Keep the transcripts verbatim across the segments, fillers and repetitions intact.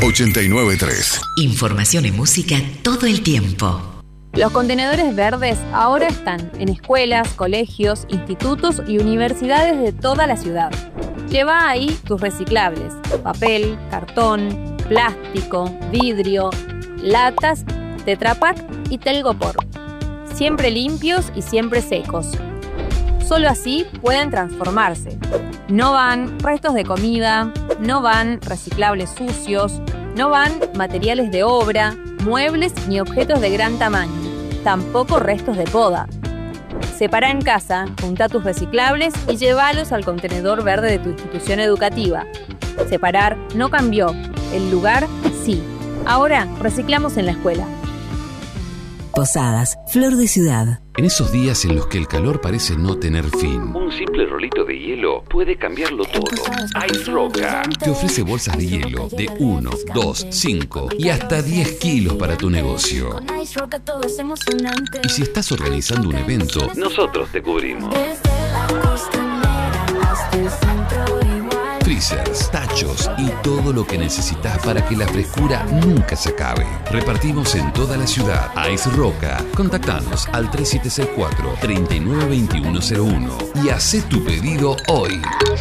ochenta y nueve punto tres. Información y música todo el tiempo. Los contenedores verdes ahora están en escuelas, colegios, institutos y universidades de toda la ciudad. Lleva ahí tus reciclables: papel, cartón, plástico, vidrio, latas, Tetra Pak y Telgopor. Siempre limpios y siempre secos. Solo así pueden transformarse. No van restos de comida, no van reciclables sucios, no van materiales de obra, muebles ni objetos de gran tamaño, tampoco restos de poda. Separa en casa, junta tus reciclables y llévalos al contenedor verde de tu institución educativa. Separar no cambió, el lugar sí. Ahora reciclamos en la escuela. Posadas, Flor de Ciudad. En esos días en los que el calor parece no tener fin, un simple rolito de hielo puede cambiarlo todo. Ice Roca te ofrece bolsas de hielo de uno, dos, cinco y hasta diez kilos para tu negocio. Y si estás organizando un evento, nosotros te cubrimos. Freezers, tachos y todo lo que necesitas para que la frescura nunca se acabe. Repartimos en toda la ciudad. Ice Roca. Contactanos al tres siete seis cuatro, tres nueve dos uno cero uno y haz tu pedido hoy.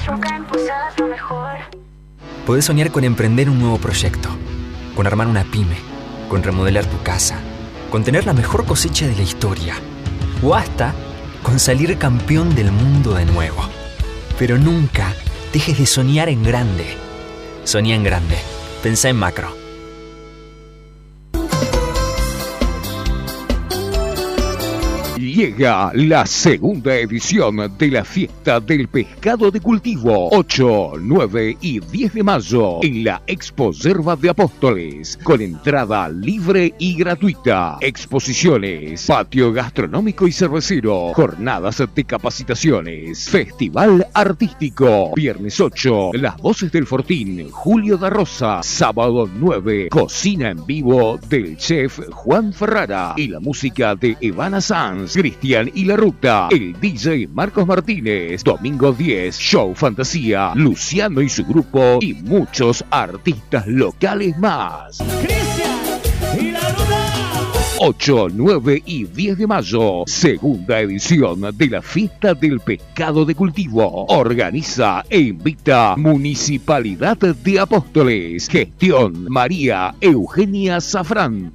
Podés soñar con emprender un nuevo proyecto, con armar una pyme, con remodelar tu casa, con tener la mejor cosecha de la historia o hasta con salir campeón del mundo de nuevo. Pero nunca dejes de soñar en grande. Soñá en grande. Pensá en macro. Llega la segunda edición de la Fiesta del Pescado de Cultivo, ocho, nueve y diez de mayo, en la Expo Yerba de Apóstoles, con entrada libre y gratuita. Exposiciones, patio gastronómico y cervecero, jornadas de capacitaciones, festival artístico. Viernes ocho, Las Voces del Fortín, Julio da Rosa. Sábado nueve, cocina en vivo del chef Juan Ferrara y la música de Ivana Sanz, Cristian y la Ruta, el D J Marcos Martínez. Domingo diez, show fantasía, Luciano y su grupo y muchos artistas locales más. Cristian y la Ruta. ocho, nueve y diez de mayo, segunda edición de la Fiesta del Pescado de Cultivo. Organiza e invita Municipalidad de Apóstoles. Gestión María Eugenia Zafrán.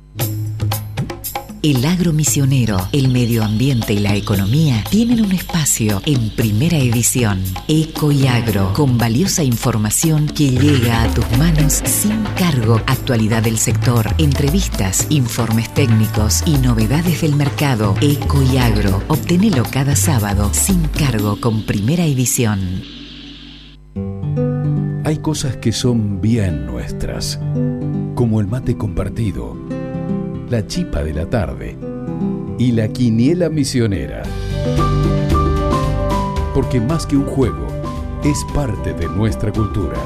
El agro misionero, el medio ambiente y la economía tienen un espacio en primera edición. Eco y Agro, con valiosa información que llega a tus manos sin cargo. Actualidad del sector, entrevistas, informes técnicos y novedades del mercado. Eco y Agro, obtenelo cada sábado sin cargo con primera edición. Hay cosas que son bien nuestras, como el mate compartido, la chipa de la tarde y la quiniela misionera. Porque más que un juego, es parte de nuestra cultura.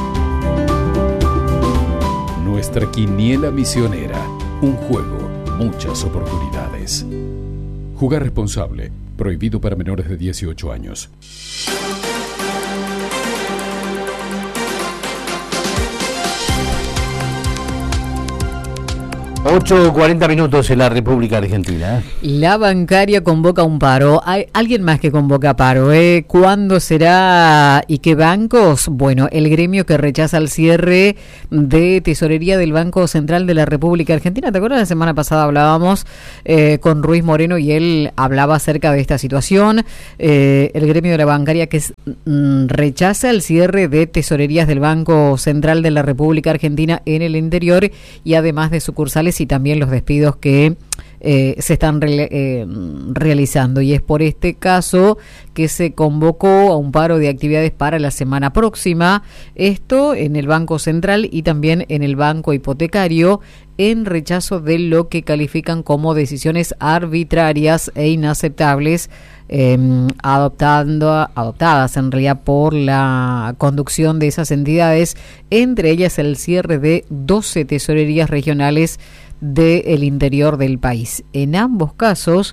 Nuestra quiniela misionera, un juego, muchas oportunidades. Jugar responsable, prohibido para menores de dieciocho años. ocho cuarenta minutos en la República Argentina. La bancaria convoca un paro. Hay alguien más que convoca paro, ¿eh? ¿Cuándo será y qué bancos? Bueno, el gremio que rechaza el cierre de tesorería del Banco Central de la República Argentina. ¿Te acuerdas? La semana pasada hablábamos eh, con Ruiz Moreno y él hablaba acerca de esta situación. Eh, el gremio de la bancaria que es, mm, rechaza el cierre de tesorerías del Banco Central de la República Argentina en el interior y además de sucursales y también los despidos que eh, se están re, eh, realizando. Y es por este caso que se convocó a un paro de actividades para la semana próxima, esto en el Banco Central y también en el Banco Hipotecario, en rechazo de lo que califican como decisiones arbitrarias e inaceptables eh, adoptando, adoptadas en realidad por la conducción de esas entidades, entre ellas el cierre de doce tesorerías regionales del interior del país. En ambos casos,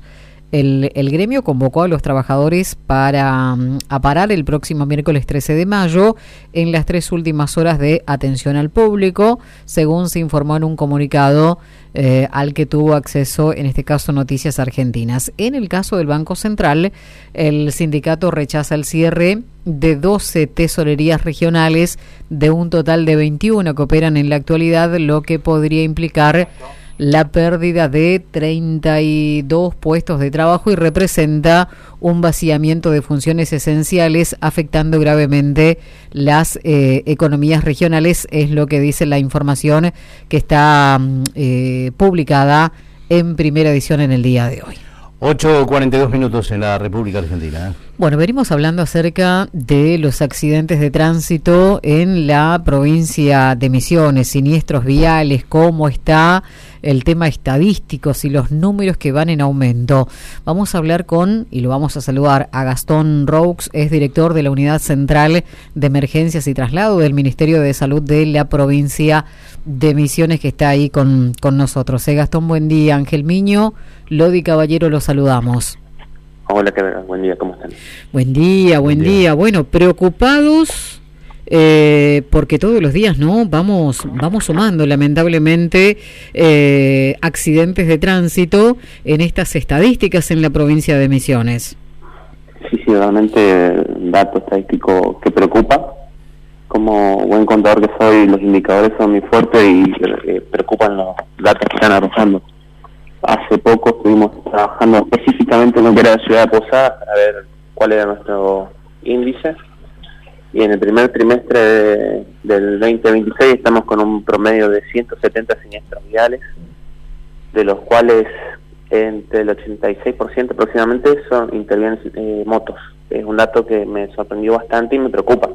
El, el gremio convocó a los trabajadores para um, a parar el próximo miércoles trece de mayo en las tres últimas horas de atención al público, según se informó en un comunicado eh, al que tuvo acceso, en este caso, Noticias Argentinas. En el caso del Banco Central, el sindicato rechaza el cierre de doce tesorerías regionales de un total de veintiuno que operan en la actualidad, lo que podría implicar la pérdida de treinta y dos puestos de trabajo y representa un vaciamiento de funciones esenciales, afectando gravemente las eh, economías regionales, es lo que dice la información que está eh, publicada en Primera Edición en el día de hoy. ocho cuarenta y dos minutos en la República Argentina. ¿eh? Bueno, venimos hablando acerca de los accidentes de tránsito en la provincia de Misiones, siniestros viales, cómo está el tema estadístico, y los números que van en aumento. Vamos a hablar con, y lo vamos a saludar, a Gastón Roux, es director de la Unidad Central de Emergencias y Traslado del Ministerio de Salud de la provincia de Misiones, que está ahí con, con nosotros. Eh, Gastón, buen día. Ángel Miño, Lodi Caballero, los saludamos. Hola, buen día, ¿cómo están? Buen día, buen, buen día. día. Bueno, preocupados eh, porque todos los días, ¿no? Vamos, vamos sumando, lamentablemente, eh, accidentes de tránsito en estas estadísticas en la provincia de Misiones. Sí, sí, realmente dato estadístico que preocupa. Como buen contador que soy, los indicadores son muy fuertes y eh, preocupan los datos que están arrojando. Hace poco estuvimos trabajando específicamente en lo que era la ciudad de Posadas para ver cuál era nuestro índice, y en el primer trimestre de, del veinte veintiséis estamos con un promedio de ciento setenta siniestros viales, de los cuales entre el ochenta y seis por ciento aproximadamente son intervienen eh, motos. Es un dato que me sorprendió bastante y me preocupa.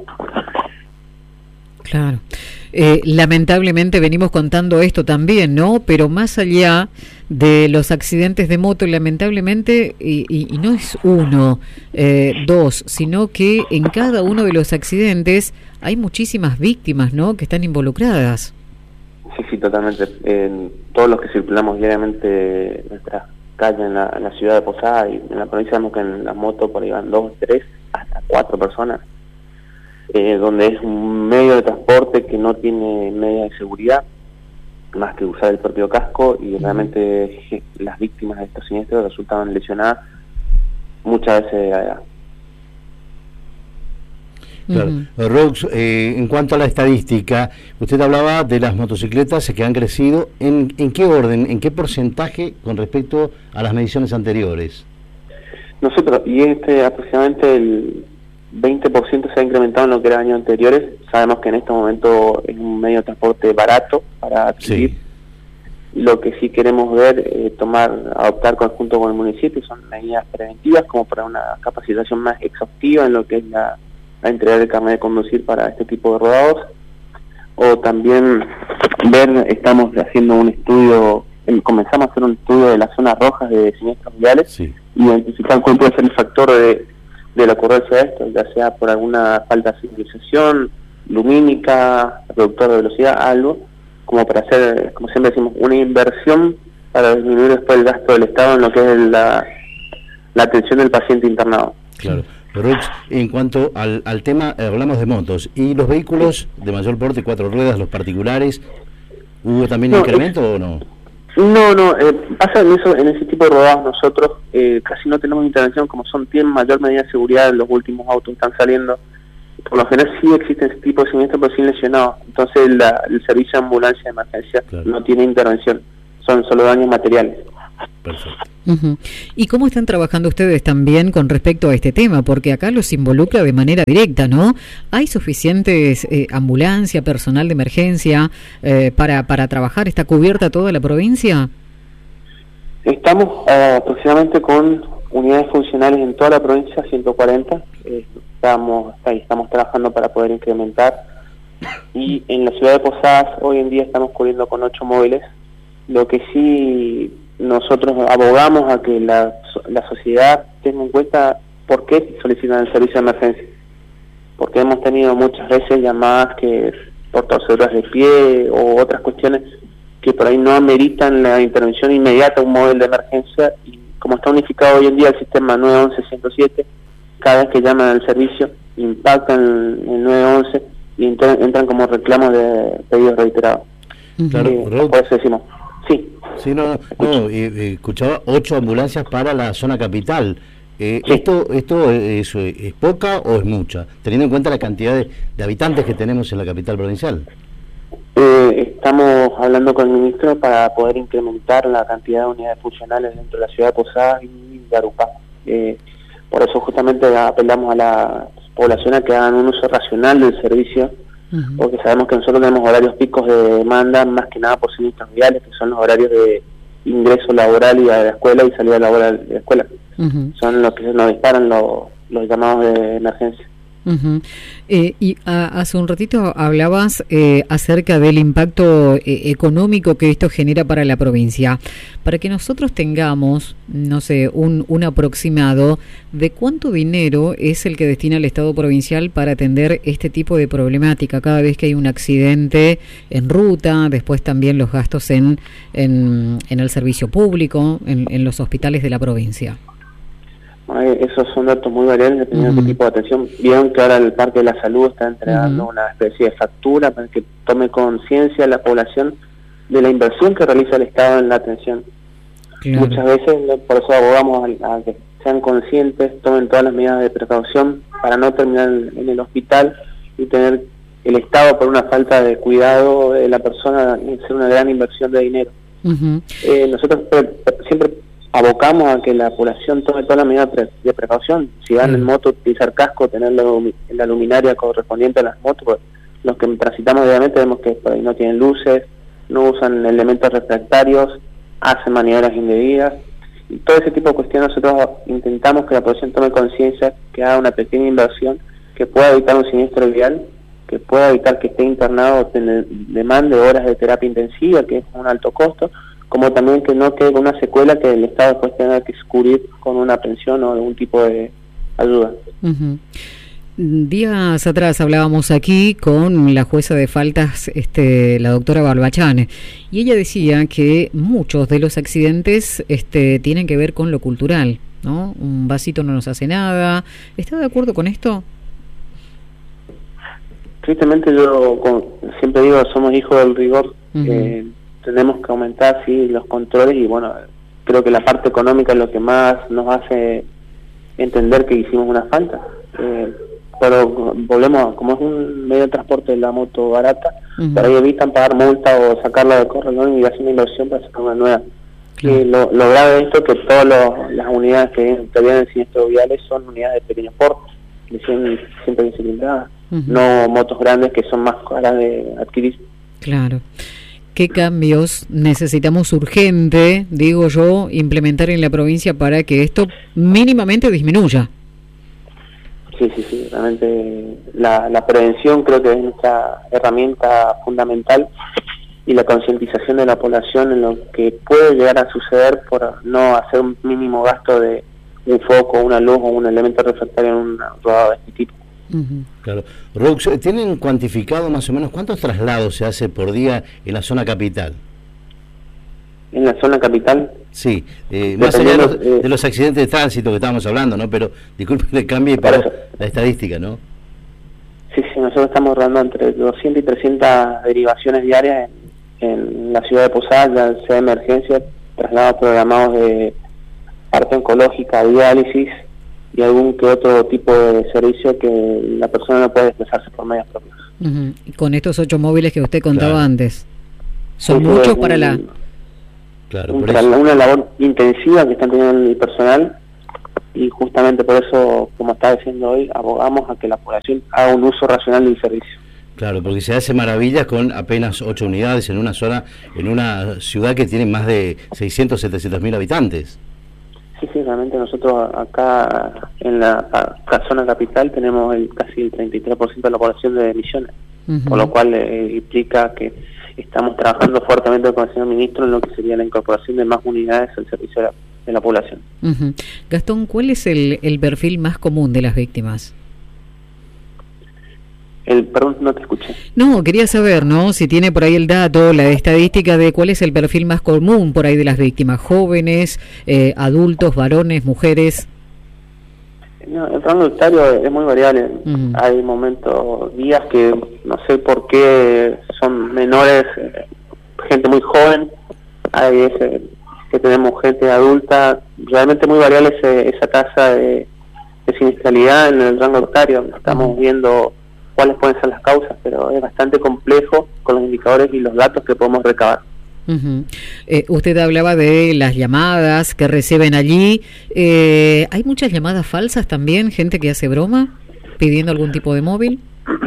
Claro. Eh, lamentablemente venimos contando esto también, ¿no? Pero más allá de los accidentes de moto, lamentablemente, y, y, y no es uno, eh, dos, sino que en cada uno de los accidentes hay muchísimas víctimas, ¿no?, que están involucradas. Sí, sí, totalmente. En todos los que circulamos diariamente en nuestras calles en la, en la ciudad de Posadas y en la provincia, vemos que en las motos por ahí van dos, tres, hasta cuatro personas. Eh, donde es un medio de transporte que no tiene medidas de seguridad más que usar el propio casco, y realmente je, las víctimas de estos siniestros resultaban lesionadas muchas veces de edad. Claro. Uh-huh. Roux, eh, en cuanto a la estadística, usted hablaba de las motocicletas que han crecido. ¿En, en qué orden, en qué porcentaje con respecto a las mediciones anteriores? Nosotros, y este aproximadamente el veinte por ciento se ha incrementado en lo que eran años anteriores. Sabemos que en este momento es un medio de transporte barato para adquirir. Sí. Lo que sí queremos ver, eh, tomar, adoptar conjunto con el municipio, son medidas preventivas, como para una capacitación más exhaustiva en lo que es la, la entrega del carnet de conducir para este tipo de rodados. O también ver, estamos haciendo un estudio, comenzamos a hacer un estudio de las zonas rojas de siniestros viales, sí. Identificar cuál puede ser el factor de de la ocurrencia de esto, ya sea por alguna falta de señalización, lumínica, reductor de velocidad, algo, como para hacer, como siempre decimos, una inversión para disminuir después el gasto del Estado en lo que es la, la atención del paciente internado. Claro. Roux, en cuanto al, al tema, eh, hablamos de motos, y los vehículos de mayor porte, cuatro ruedas, los particulares, ¿hubo también no, incremento es, o no? No, no, eh, pasa en eso, en ese tipo de rodados nosotros eh, casi no tenemos intervención, como son, tienen mayor medida de seguridad, los últimos autos están saliendo, por lo general sí existe ese tipo de siniestros, pero sin lesionados, entonces la, el servicio de ambulancia de emergencia claro. no tiene intervención, son solo daños materiales. Perfecto. Uh-huh. ¿Y cómo están trabajando ustedes también con respecto a este tema? Porque acá los involucra de manera directa, ¿no? ¿Hay suficientes eh, ambulancia, personal de emergencia eh, para, para trabajar? ¿Está cubierta toda la provincia? Estamos eh, aproximadamente con unidades funcionales en toda la provincia, ciento cuarenta. Eh, estamos, ahí estamos trabajando para poder incrementar. Y en la ciudad de Posadas hoy en día estamos cubriendo con ocho móviles. Lo que sí nosotros abogamos a que la, la sociedad tenga en cuenta por qué solicitan el servicio de emergencia, porque hemos tenido muchas veces llamadas que por torceduras de pie o otras cuestiones que por ahí no ameritan la intervención inmediata de un móvil de emergencia, y como está unificado hoy en día el sistema nueve once ciento siete, cada vez que llaman al servicio impactan el nueve once y entran, entran como reclamos de pedidos reiterados. Claro, eh, Raúl, por eso decimos, sí. Sí, no, no, no, eh, eh, escuchaba ocho ambulancias para la zona capital. Eh, Sí. ¿Esto esto es, es poca o es mucha, teniendo en cuenta la cantidad de, de habitantes que tenemos en la capital provincial? Eh, estamos hablando con el ministro para poder incrementar la cantidad de unidades funcionales dentro de la ciudad de Posadas y Garupá. Eh, por eso justamente apelamos a la población a que hagan un uso racional del servicio, uh-huh. porque sabemos que nosotros tenemos horarios picos de demanda, más que nada por sinistros viales, que son los horarios de ingreso laboral y a la escuela y salida laboral de la escuela. Uh-huh. Son los que nos disparan los, los llamados de emergencia. Uh-huh. Eh, y a, hace un ratito hablabas eh, acerca del impacto eh, económico que esto genera para la provincia. Para que nosotros tengamos, no sé, un, un aproximado de cuánto dinero es el que destina el Estado provincial para atender este tipo de problemática cada vez que hay un accidente en ruta, después también los gastos en, en, en el servicio público, en, en los hospitales de la provincia. Esos son datos muy variables dependiendo uh-huh. de qué tipo de atención. Vieron que ahora el Parque de la Salud está entregando uh-huh. una especie de factura para que tome conciencia la población de la inversión que realiza el Estado en la atención. Claro. Muchas veces, por eso abogamos a, a que sean conscientes, tomen todas las medidas de precaución para no terminar en el hospital y tener el Estado, por una falta de cuidado de la persona, hacer una gran inversión de dinero. Uh-huh. Eh, nosotros pre- siempre abocamos a que la población tome todas las medidas pre- de precaución. Si van mm. en moto, utilizar casco, tener la, la luminaria correspondiente a las motos, pues los que transitamos diariamente vemos que por ahí no tienen luces, no usan elementos refractarios, hacen maniobras indebidas, y todo ese tipo de cuestiones nosotros intentamos que la población tome conciencia, que haga una pequeña inversión, que pueda evitar un siniestro vial, que pueda evitar que esté internado o tener, demande horas de terapia intensiva, que es un alto costo, como también que no quede con una secuela que el Estado después tenga que cubrir con una pensión o algún tipo de ayuda. Uh-huh. Días atrás hablábamos aquí con la jueza de faltas, este, la doctora Barbachane, y ella decía que muchos de los accidentes este, tienen que ver con lo cultural, ¿no? Un vasito no nos hace nada. ¿Está de acuerdo con esto? Tristemente yo con, siempre digo, somos hijos del rigor. Uh-huh. eh, tenemos que aumentar sí los controles y bueno, creo que la parte económica es lo que más nos hace entender que hicimos una falta. Eh, pero volvemos, como es un medio de transporte de la moto barata, uh-huh. por ahí evitan pagar multa o sacarla de corralón y hacer una inversión para sacar una nueva. Uh-huh. Y lo, lo grave de esto es que todas las unidades que todavía en siniestros viales son unidades de pequeño porte, de cien, ciento quince cilindradas, uh-huh. no motos grandes que son más caras de adquirir. Claro. ¿Qué cambios necesitamos urgente, digo yo, implementar en la provincia para que esto mínimamente disminuya? Sí, sí, sí, realmente la, la prevención creo que es nuestra herramienta fundamental y la concientización de la población en lo que puede llegar a suceder por no hacer un mínimo gasto de un foco, una luz o un elemento refractario en un rodado de este tipo. Uh-huh. Claro. Rox, ¿tienen cuantificado más o menos cuántos traslados se hace por día en la zona capital? ¿En la zona capital? Sí, eh, más allá de los, eh, de los accidentes de tránsito que estábamos hablando, ¿no? Pero disculpen que cambie para la estadística, ¿no? Sí, sí, nosotros estamos rodando entre doscientas y trescientas derivaciones diarias en, en la ciudad de Posadas, ya sea de emergencia, traslados programados de parte oncológica, diálisis y algún que otro tipo de servicio que la persona no puede desplazarse por medios propios. Uh-huh. Y con estos ocho móviles que usted contaba claro. antes, son sí, sí, muchos para un, la... Claro, un, por eso. Una labor intensiva que están teniendo el personal y justamente por eso, como estaba diciendo hoy, abogamos a que la población haga un uso racional del servicio. Claro, porque se hace maravillas con apenas ocho unidades en una zona, en una ciudad que tiene más de seiscientos, setecientos mil habitantes. Sí, sí, realmente nosotros acá en la, la zona capital tenemos el casi el treinta y tres por ciento de la población de Misiones, uh-huh. por lo cual eh, implica que estamos trabajando fuertemente con el señor ministro en lo que sería la incorporación de más unidades al servicio de la, de la población. Uh-huh. Gastón, ¿cuál es el, el perfil más común de las víctimas? El, perdón, no te escuché. No, quería saber, ¿no? Si tiene por ahí el dato, la estadística de cuál es el perfil más común por ahí de las víctimas, jóvenes, eh, adultos, varones, mujeres. No, el rango etario es muy variable. Uh-huh. Hay momentos, días que no sé por qué son menores, eh, gente muy joven. Hay ese, que tenemos gente adulta. Realmente muy variable ese, esa tasa de, de siniestralidad en el rango etario. Estamos uh-huh. viendo cuáles pueden ser las causas, pero es bastante complejo con los indicadores y los datos que podemos recabar. Uh-huh. Eh, usted hablaba de las llamadas que reciben allí. Eh, ¿Hay muchas llamadas falsas también? ¿Gente que hace broma pidiendo algún tipo de móvil?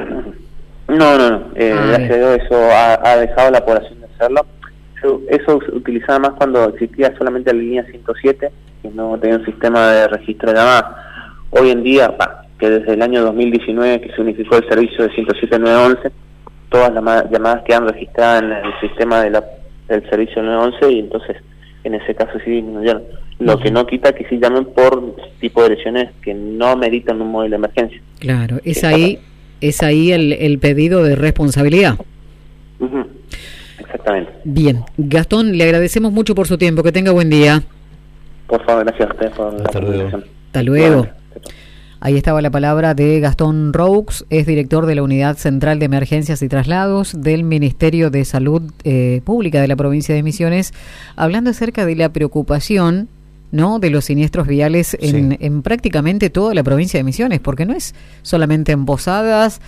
No, no, no. Eh, ah, gracias a Dios eso ha, ha dejado la población de hacerlo. Eso, eso se utilizaba más cuando existía solamente la línea ciento siete, que no tenía un sistema de registro de llamadas. Hoy en día, bah, que desde el año dos mil diecinueve que se unificó el servicio de ciento siete nueve once, todas las llamadas quedan registradas en el sistema de la, del servicio nueve once y entonces en ese caso sí disminuyeron. Lo uh-huh. que no quita que sí llamen por tipo de lesiones que no meritan un móvil de emergencia. Claro, es ahí es ahí el, el pedido de responsabilidad. Uh-huh. Exactamente. Bien, Gastón, le agradecemos mucho por su tiempo, que tenga buen día. Por favor, gracias a ustedes por Hasta la comunicación. Hasta luego. Bueno. Ahí estaba la palabra de Gastón Roux, es director de la Unidad Central de Emergencias y Traslados del Ministerio de Salud eh, Pública de la provincia de Misiones, hablando acerca de la preocupación, ¿no?, de los siniestros viales en, sí. en prácticamente toda la provincia de Misiones, porque no es solamente en Posadas,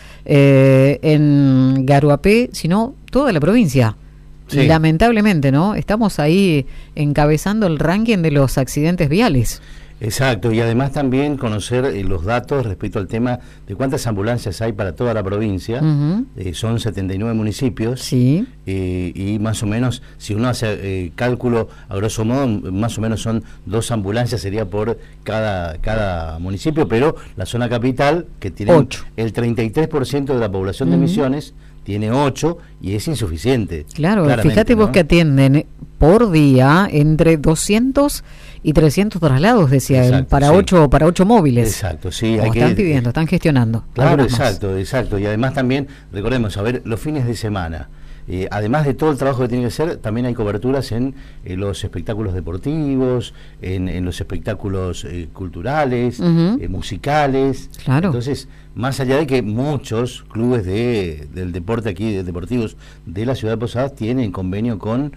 eh, en Garuapé, sino toda la provincia. Sí. Lamentablemente, ¿no? Estamos ahí encabezando el ranking de los accidentes viales. Exacto, y además también conocer eh, los datos respecto al tema de cuántas ambulancias hay para toda la provincia. Uh-huh. eh, son setenta y nueve municipios. Sí. Eh, y más o menos, si uno hace eh, cálculo, a grosso modo, más o menos son dos ambulancias, sería por cada cada municipio, pero la zona capital, que tiene ocho. El treinta y tres por ciento de la población uh-huh. de Misiones, tiene ocho y es insuficiente. Claro, fíjate vos, ¿no?, que atienden por día entre doscientos y trescientos traslados, decía exacto, él, para sí. ocho para ocho móviles. Exacto, sí. Hay están que, pidiendo, están gestionando. Claro, exacto, más. exacto. Y además también, recordemos, a ver, los fines de semana, eh, además de todo el trabajo que tiene que hacer, también hay coberturas en eh, los espectáculos deportivos, en, en los espectáculos eh, culturales, uh-huh. eh, musicales. Claro. Entonces, más allá de que muchos clubes de, del deporte aquí, de deportivos de la ciudad de Posadas, tienen convenio con,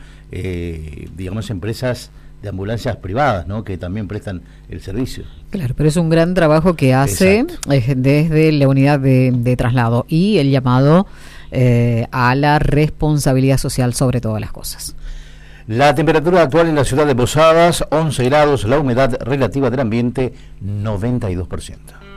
eh, digamos, empresas de ambulancias privadas, ¿no?, que también prestan el servicio. Claro, pero es un gran trabajo que hace eh, desde la unidad de, de traslado y el llamado eh, a la responsabilidad social sobre todas las cosas. La temperatura actual en la ciudad de Posadas, once grados, la humedad relativa del ambiente, noventa y dos por ciento.